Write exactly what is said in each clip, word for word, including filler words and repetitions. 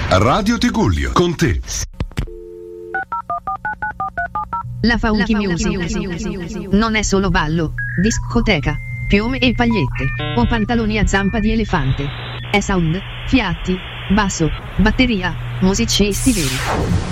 Radio Tigullio, con te. La funky music non è solo ballo, discoteca, piume e pagliette, o pantaloni a zampa di elefante. È sound, fiati, basso, batteria, musicisti veri.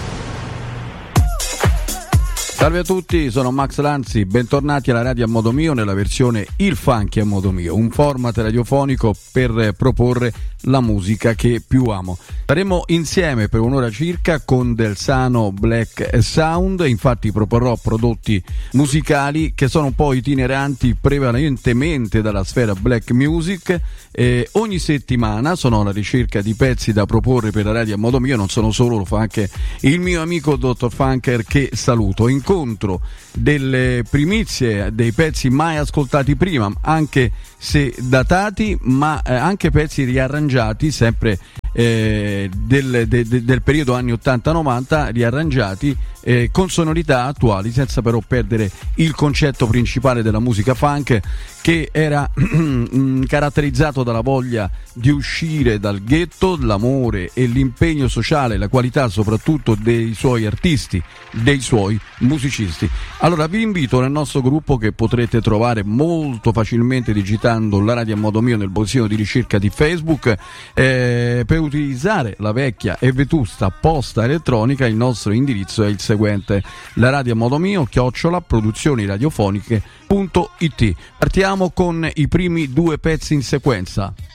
Salve a tutti, sono Max Lanzi, bentornati alla Radio a modo mio nella versione Il Funky a modo mio, un format radiofonico per proporre la musica che più amo. Staremo insieme per un'ora circa con del sano black sound, infatti proporrò prodotti musicali che sono un po' itineranti prevalentemente dalla sfera black music. Eh, ogni settimana sono alla ricerca di pezzi da proporre per la Radio a modo mio, non sono solo, lo fa anche il mio amico dottor Funker, che saluto. Incontro delle primizie, dei pezzi mai ascoltati prima, anche se datati, ma eh, anche pezzi riarrangiati, sempre eh, del, de, de, del periodo anni ottanta novanta, riarrangiati eh, con sonorità attuali, senza però perdere il concetto principale della musica funk, che era caratterizzato dalla voglia di uscire dal ghetto, l'amore e l'impegno sociale, la qualità soprattutto dei suoi artisti, dei suoi musicisti. Allora vi invito nel nostro gruppo, che potrete trovare molto facilmente digitando la Radio a modo mio nel borsino di ricerca di Facebook, eh, per utilizzare la vecchia e vetusta posta elettronica. Il nostro indirizzo è il seguente: la Radio a modo mio chiocciola produzioni radiofoniche punto it. Partiamo con i primi due pezzi in sequenza.